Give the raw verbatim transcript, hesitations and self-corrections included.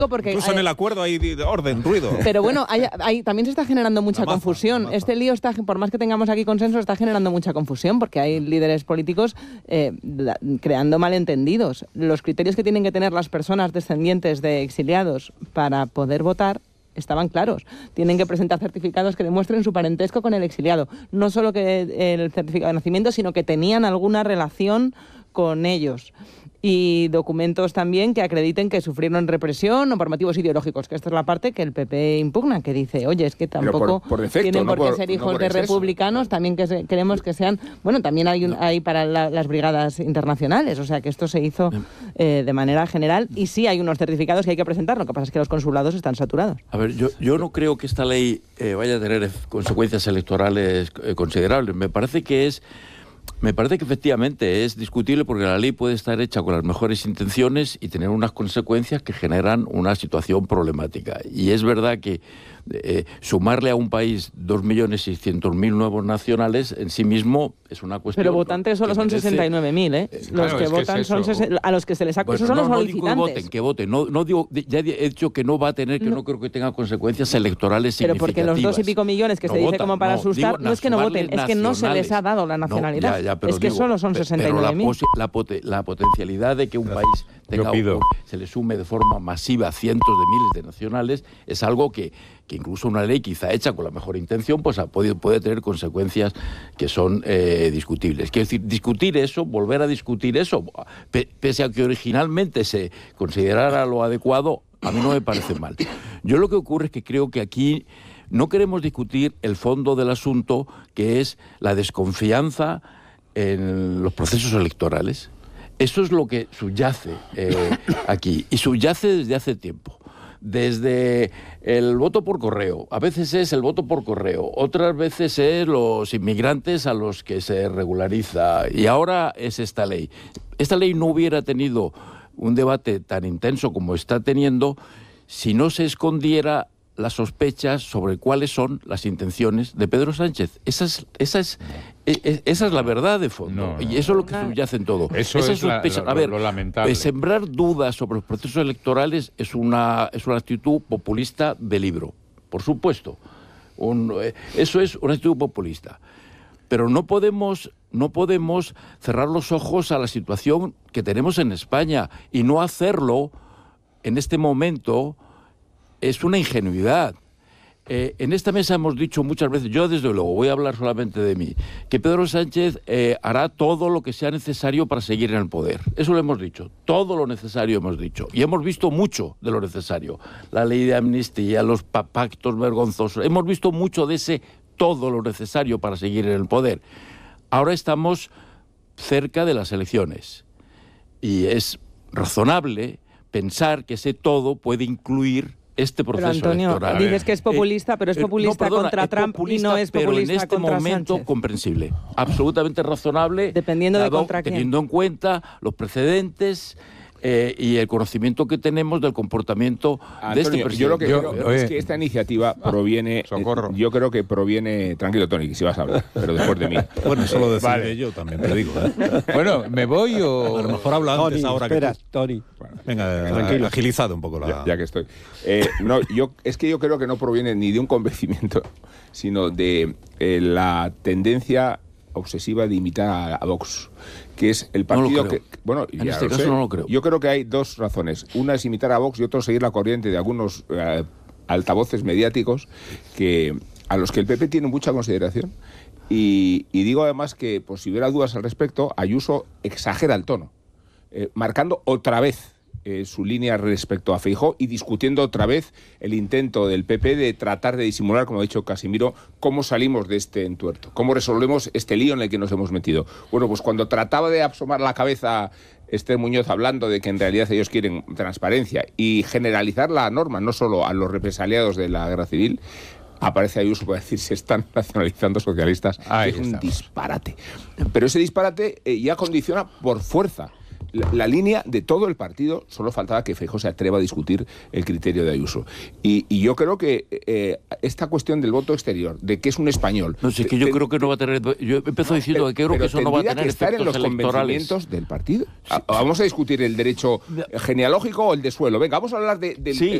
Porque, Incluso eh, en el acuerdo hay orden, ruido. Pero bueno, hay, hay, también se está generando mucha maza, confusión. Este lío, está, por más que tengamos aquí consenso, está generando mucha confusión porque hay líderes políticos eh, la, creando malentendidos. Los criterios que tienen que tener las personas descendientes de exiliados para poder votar estaban claros. Tienen que presentar certificados que demuestren su parentesco con el exiliado. No solo que el certificado de nacimiento, sino que tenían alguna relación con ellos. Y documentos también que acrediten que sufrieron represión o por motivos ideológicos, que esta es la parte que el P P impugna, que dice, oye, es que tampoco por, por defecto, tienen no por qué por, ser no hijos por de exceso. republicanos, también que se, queremos que sean, bueno, también hay, un, No. hay para la, las brigadas internacionales, o sea que esto se hizo eh, de manera general y sí hay unos certificados que hay que presentar, lo que pasa es que los consulados están saturados. A ver, yo, yo no creo que esta ley eh, vaya a tener consecuencias electorales eh, considerables, me parece que es Me parece que efectivamente es discutible porque la ley puede estar hecha con las mejores intenciones y tener unas consecuencias que generan una situación problemática. Y es verdad que eh, sumarle a un país dos millones seiscientos mil nuevos nacionales en sí mismo es una cuestión... Pero votantes solo son merece... sesenta y nueve mil, ¿eh? eh los claro, que es votan que es son... Sesen... A los que se les ha... Bueno, Esos son no, los no solicitantes. digo que voten, que voten. No, no digo, ya he dicho que no va a tener, que no, no creo que tenga consecuencias electorales Pero significativas. porque los dos y pico millones que no se dice votan, como para no, asustar, digo, no es que no voten, es que no se les ha dado la nacionalidad. No, ya, ya, pero es que digo, solo son sesenta y nueve mil. Pero la, la, poten, la potencialidad de que un país tenga un, se le sume de forma masiva cientos de miles de nacionales es algo que, que incluso una ley quizá hecha con la mejor intención pues ha podido, puede tener consecuencias que son eh, discutibles. Quiero decir, discutir eso, volver a discutir eso, pe, pese a que originalmente se considerara lo adecuado, a mí no me parece mal. Yo lo que ocurre es que creo que aquí no queremos discutir el fondo del asunto, que es la desconfianza en los procesos electorales. Eso es lo que subyace eh, aquí, y subyace desde hace tiempo. Desde el voto por correo, a veces es el voto por correo, otras veces es los inmigrantes a los que se regulariza, y ahora es esta ley. Esta ley no hubiera tenido un debate tan intenso como está teniendo si no se escondiera las sospechas sobre cuáles son las intenciones de Pedro Sánchez. Esa es, esa es, esa es la verdad de fondo. No, no, y eso es lo que subyace en todo. Eso esa es sospecha, la, lo, a ver, lo lamentable. Sembrar dudas sobre los procesos electorales es una, es una actitud populista de libro, por supuesto. Un, eso es una actitud populista. Pero no podemos, no podemos cerrar los ojos a la situación que tenemos en España, y no hacerlo en este momento es una ingenuidad. Eh, en esta mesa hemos dicho muchas veces, yo desde luego voy a hablar solamente de mí, que Pedro Sánchez eh, hará todo lo que sea necesario para seguir en el poder. Eso lo hemos dicho, todo lo necesario hemos dicho. Y hemos visto mucho de lo necesario. La ley de amnistía, los pactos vergonzosos, hemos visto mucho de ese todo lo necesario para seguir en el poder. Ahora estamos cerca de las elecciones y es razonable pensar que ese todo puede incluir este proceso pero Antonio, electoral. Dices que es populista, eh, pero es populista eh, no, perdona, contra Trump es populista, y no es populista pero en este contra momento Sánchez. Comprensible, absolutamente razonable, dependiendo dado, de contra quién. Teniendo en cuenta los precedentes eh, y el conocimiento que tenemos del comportamiento Antonio, de este presidente. Yo lo que yo, creo oye, es que esta iniciativa proviene, socorro. yo creo que proviene, tranquilo Tony, que si vas a hablar, pero después de mí. Bueno, eso lo decidiré vale. yo también, te digo. ¿eh? Bueno, ¿me voy o...? A lo mejor habla Tony, antes ahora espera, que tú. Tony. Bueno, venga, tranquilo, agilizado un poco la... Ya, ya que estoy. Eh, no, yo, es que yo creo que no proviene ni de un convencimiento, sino de eh, la tendencia obsesiva de imitar a, a Vox, que es el partido no que... Bueno, en ya este lo caso sé. no lo creo. Yo creo que hay dos razones. Una es imitar a Vox y otra seguir la corriente de algunos eh, altavoces mediáticos que a los que el P P tiene mucha consideración. Y, y digo además que, por si hubiera dudas al respecto, Ayuso exagera el tono, eh, marcando otra vez Eh, su línea respecto a Feijóo y discutiendo otra vez el intento del P P de tratar de disimular, como ha dicho Casimiro, cómo salimos de este entuerto, cómo resolvemos este lío en el que nos hemos metido. Bueno, pues cuando trataba de asomar la cabeza Esther Muñoz hablando de que en realidad ellos quieren transparencia y generalizar la norma, no solo a los represaliados de la guerra civil, aparece Ayuso para decir se están nacionalizando socialistas. Ahí es un estamos. disparate. Pero ese disparate eh, ya condiciona por fuerza la, la línea de todo el partido. Solo faltaba que Feijóo se atreva a discutir el criterio de Ayuso. Y, y yo creo que eh, esta cuestión del voto exterior, de que es un español... No sé, es que yo te, creo que no va a tener... Yo empezó diciendo que creo que eso no va a tener que estar en los electorales. convencimientos del partido. Sí, vamos a discutir el derecho genealógico o el de suelo. Venga, vamos a hablar de, del... Sí.